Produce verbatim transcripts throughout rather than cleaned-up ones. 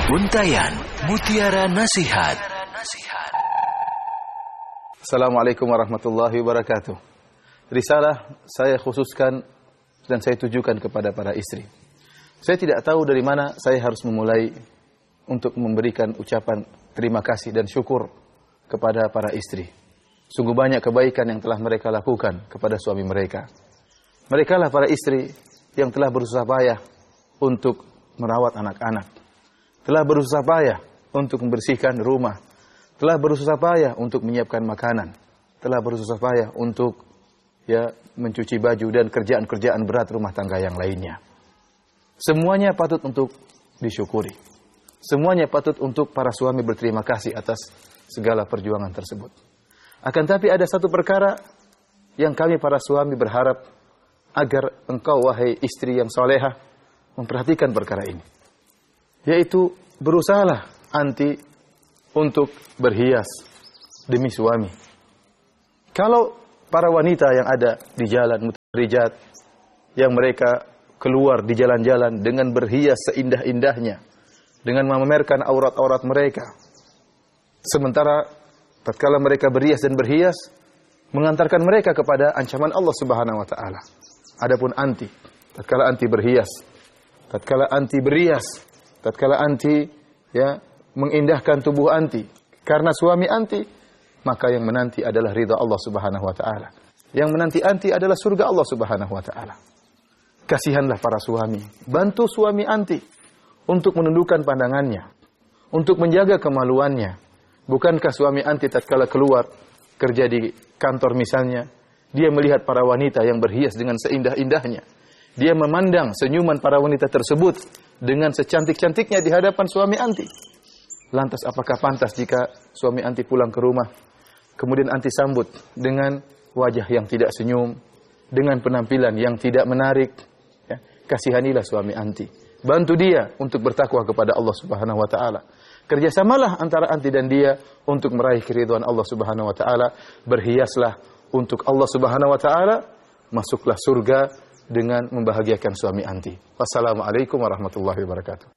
Untayan Mutiara Nasihat. Assalamualaikum warahmatullahi wabarakatuh. Risalah saya khususkan dan saya tujukan kepada para istri. Saya tidak tahu dari mana saya harus memulai untuk memberikan ucapan terima kasih dan syukur kepada para istri. Sungguh banyak kebaikan yang telah mereka lakukan kepada suami mereka. Mereka lah para istri yang telah berusaha payah untuk merawat anak-anak. Telah berusaha payah untuk membersihkan rumah. Telah berusaha payah untuk menyiapkan makanan. Telah berusaha payah untuk ya mencuci baju dan kerjaan-kerjaan berat rumah tangga yang lainnya. Semuanya patut untuk disyukuri. Semuanya patut untuk para suami berterima kasih atas segala perjuangan tersebut. Akan tapi ada satu perkara yang kami para suami berharap agar engkau wahai istri yang salehah memperhatikan perkara ini. Yaitu berusahalah anti untuk berhias demi suami. Kalau para wanita yang ada di jalan mutarijat, yang mereka keluar di jalan-jalan dengan berhias seindah-indahnya, dengan memamerkan aurat-aurat mereka, sementara tatkala mereka berhias dan berhias, mengantarkan mereka kepada ancaman Allah Subhanahu wa taala. Adapun anti, tatkala anti berhias, tatkala anti berias, tatkala anti ya mengindahkan tubuh anti karena suami anti, maka yang menanti adalah ridha Allah Subhanahu wa taala. Yang menanti anti adalah surga Allah Subhanahu wa taala. Kasihanlah para suami, bantu suami anti untuk menundukkan pandangannya, untuk menjaga kemaluannya. Bukankah suami anti tatkala keluar kerja di kantor misalnya, dia melihat para wanita yang berhias dengan seindah-indahnya. Dia memandang senyuman para wanita tersebut dengan secantik-cantiknya di hadapan suami anti. Lantas apakah pantas jika suami anti pulang ke rumah, kemudian anti sambut dengan wajah yang tidak senyum, dengan penampilan yang tidak menarik? Ya, kasihanilah suami anti. Bantu dia untuk bertakwa kepada Allah Subhanahu wa taala. Kerjasamalah antara anti dan dia untuk meraih keridhaan Allah Subhanahu wa taala. Berhiaslah untuk Allah Subhanahu wa taala, masuklah surga dengan membahagiakan suami anti. Wassalamualaikum warahmatullahi wabarakatuh.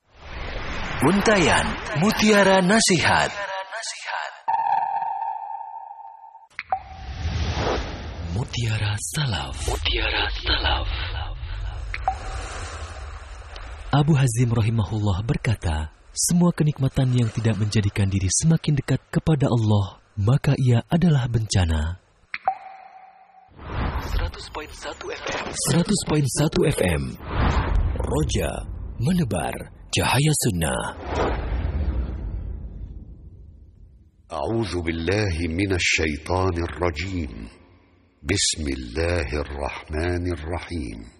Untayan Mutiara Nasihat. Mutiara Salaf. Mutiara Salaf. Abu Hazim rahimahullah berkata, semua kenikmatan yang tidak menjadikan diri semakin dekat kepada Allah, maka ia adalah bencana. seratus koma satu F M Roja menebar cahaya sunnah. A'udzu billahi minasy syaithanir rajim. Bismillahirrahmanirrahim.